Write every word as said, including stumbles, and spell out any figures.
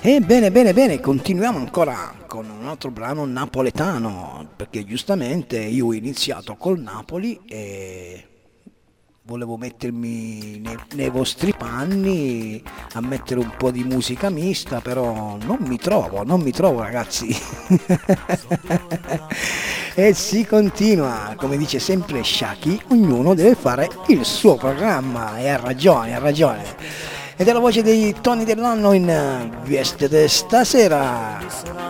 E bene, bene, bene, continuiamo ancora con un altro brano napoletano, perché giustamente io ho iniziato col Napoli e volevo mettermi nei, nei vostri panni a mettere un po' di musica mista, però non mi trovo, non mi trovo ragazzi. E si continua, come dice sempre Shaki, ognuno deve fare il suo programma e ha ragione, ha ragione. Ed è la voce dei Toni Dellanno in eh, Veste de stasera.